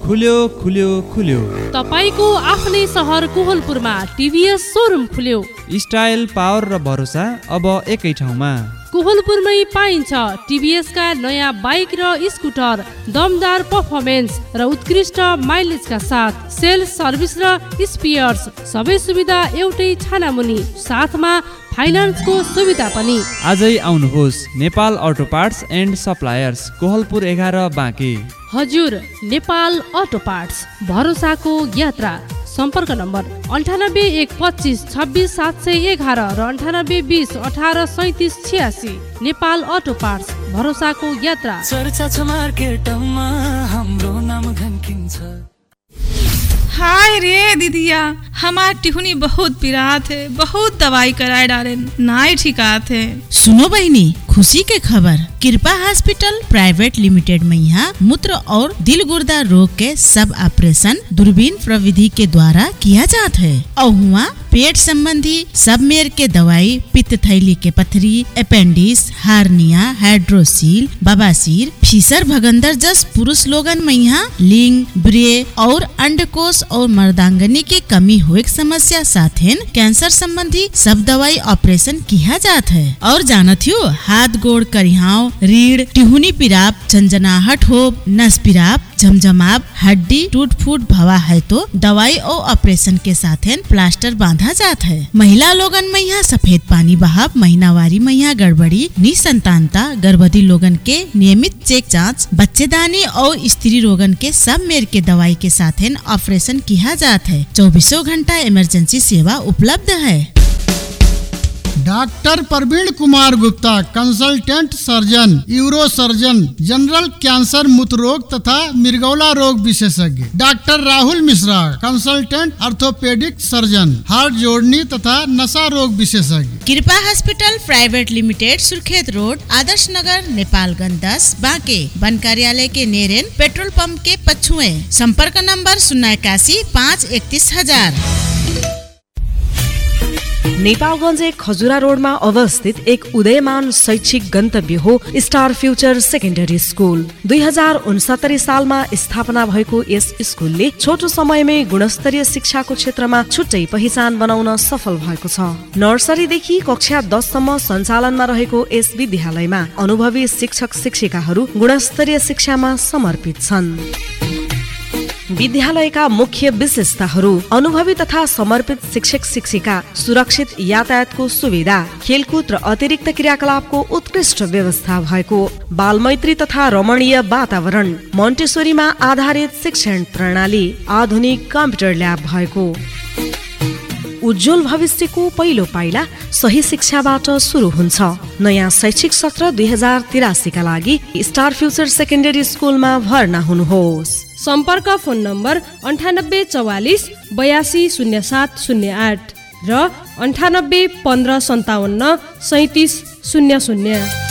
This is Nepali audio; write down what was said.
खुल्यो खुल्यो खुल्यो। तपाईको आफ्नै सहर कोहलपुरमा टिभीएस सोरुम खुल्यो। स्टाइल, पावर र भरोसा अब एकै ठाउँमा। कोहलपुरमै पाइन्छ टिभीएस का नयाँ बाइक र स्कुटर, दमदार पर्फर्मेन्स र उत्कृष्ट माइलेजका साथ सेल्स, सर्भिस र स्पेयर्स सबै सुविधा एउटै छानामुनि, साथमा फाइनान्सको सुविधा पनि। आजै आउनुहोस् Nepal auto parts and suppliers, Kohalpur 11 Banke. हजुर, नेपाल अटो पार्ट्स, भरोसाको यात्रा। सम्पर्क नम्बर 9812526711 र 9820183786। नेपाल अटो पार्ट्स, भरोसाको यात्रा। चर्चा छ मार्केटमा, हाम्रो नाम घनकिन्छ। हाय रे दीदिया, हमार टिहुनी बहुत पिरात है, बहुत दवाई कराए डाले, नाई ठिकात है। सुनो बहनी, खुशी के खबर, कृपा हॉस्पिटल प्राइवेट लिमिटेड में यहाँ मूत्र और दिल गुर्दा रोग के सब ऑपरेशन दूरबीन प्रविधि के द्वारा किया जाता है। और हुआ पेट संबंधी सब मेर के दवाई, पित्त थैली के पथरी, अपेंडिक्स, हार्निया, हाइड्रोसील, बवासीर, फीसर भगंदर जस पुरुष लोगन में यहाँ लिंग, ब्रे और अंडकोश और मर्दांगनी के कमी हुए समस्या साथ कैंसर संबंधी सब दवाई ऑपरेशन किया जाता है। और जानत हो, हाथ गोड़ करिहाव, रीढ़, टिहुनी पिराप, झंझनाहट हो, नस पिराप, झमझमाप, हड्डी टूट फूट भवा है तो दवाई और ऑपरेशन के साथ प्लास्टर बांधा जाता है। महिला लोगन में यहाँ सफेद पानी बहाव, महीनावारी में यहाँ गड़बड़ी, निसंतानता, गर्भवती लोगन के नियमित चेक जांच, बच्चेदानी और स्त्री रोगन के सब मेर के दवाई के साथ ऑपरेशन किया जाता है। 24 घंटा इमरजेंसी सेवा उपलब्ध है। Doctor Praveen Kumar Gupta, consultant surgeon, euro surgeon, general cancer, मूत्र रोग तथा मिर्गौला रोग विशेषज्ञ। Doctor Rahul Mishra, consultant orthopaedic surgeon, heart जोड़नी तथा नशा रोग विशेषज्ञ। कृपा hospital private limited, Surkhet road, Adarsh Nagar, Nepalganj 10 बांके। वन कार्यालय के नेरेन पेट्रोल पंप के पछुए। संपर्क नंबर 081 531,000। नेपालगञ्ज एक खजुरा रोडमा अवस्थित एक उदयमान शैक्षिक गन्तव्य हो स्टार फ्युचर सेकेन्डरी स्कुल। 2069 सालमा स्थापना भएको यस स्कुलले छोटो समयमै गुणस्तरीय शिक्षाको क्षेत्रमा छुट्टै पहिचान बनाउन सफल भएको छ। नर्सरीदेखि कक्षा 10 सम्म सञ्चालनमा रहेको यस विद्यालयमा अनुभवी शिक्षक शिक्षिकाहरू गुणस्तरीय शिक्षामा समर्पित छन्। विद्यालयका मुख्य विशेषताहरू: अनुभवी तथा समर्पित शिक्षक शिक्षिका, सुरक्षित यातायातको सुविधा, खेलकुद र अतिरिक्त क्रियाकलापको उत्कृष्ट व्यवस्था भएको, बालमैत्री तथा रमणीय वातावरण, मोन्टेसोरीमा आधारित शिक्षण प्रणाली, आधुनिक कम्प्युटर ल्याब भएको। उज्जवल भविष्यको पहिलो पाइला सही शिक्षाबाट सुरु हुन्छ। नयाँ शैक्षिक सत्र 2083 का लागि स्टार फ्युचर सेकेन्डरी स्कुलमा भर्ना हुनुहोस्। सम्पर्क फोन नम्बर 9844 820708 र 981557 3700।